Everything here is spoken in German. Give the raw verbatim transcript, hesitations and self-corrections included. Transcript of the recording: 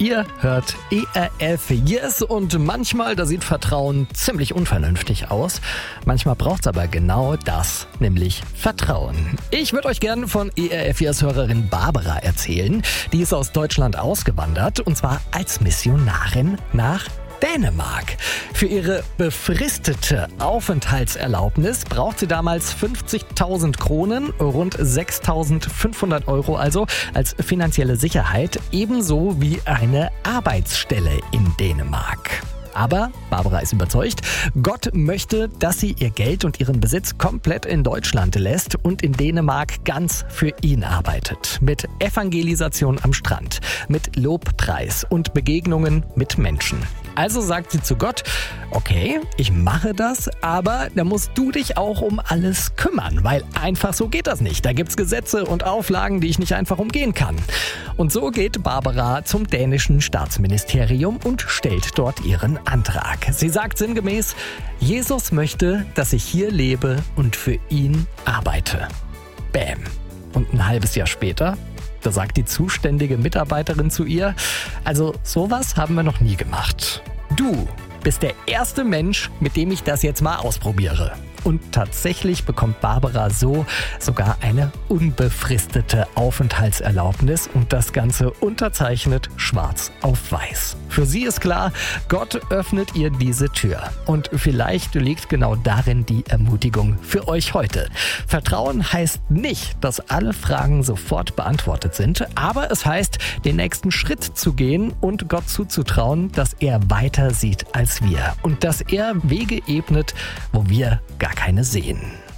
Ihr hört E R F Yes und manchmal, da sieht Vertrauen ziemlich unvernünftig aus. Manchmal braucht's aber genau das, nämlich Vertrauen. Ich würde euch gerne von E R F Yes-Hörerin Barbara erzählen. Die ist aus Deutschland ausgewandert und zwar als Missionarin nach Dänemark. Für ihre befristete Aufenthaltserlaubnis braucht sie damals fünfzigtausend Kronen, rund sechstausendfünfhundert Euro also, als finanzielle Sicherheit, ebenso wie eine Arbeitsstelle in Dänemark. Aber Barbara ist überzeugt, Gott möchte, dass sie ihr Geld und ihren Besitz komplett in Deutschland lässt und in Dänemark ganz für ihn arbeitet. Mit Evangelisation am Strand, mit Lobpreis und Begegnungen mit Menschen. Also sagt sie zu Gott, okay, ich mache das, aber da musst du dich auch um alles kümmern, weil einfach so geht das nicht. Da gibt's Gesetze und Auflagen, die ich nicht einfach umgehen kann. Und so geht Barbara zum dänischen Staatsministerium und stellt dort ihren Antrag. Sie sagt sinngemäß, Jesus möchte, dass ich hier lebe und für ihn arbeite. Bäm. Und ein halbes Jahr später, da sagt die zuständige Mitarbeiterin zu ihr, also sowas haben wir noch nie gemacht. Du bist der erste Mensch, mit dem ich das jetzt mal ausprobiere. Und tatsächlich bekommt Barbara so sogar eine unbefristete Aufenthaltserlaubnis und das Ganze unterzeichnet schwarz auf weiß. Für sie ist klar, Gott öffnet ihr diese Tür. Und vielleicht liegt genau darin die Ermutigung für euch heute. Vertrauen heißt nicht, dass alle Fragen sofort beantwortet sind, aber es heißt, den nächsten Schritt zu gehen und Gott zuzutrauen, dass er weiter sieht als wir und dass er Wege ebnet, wo wir gar keine sehen.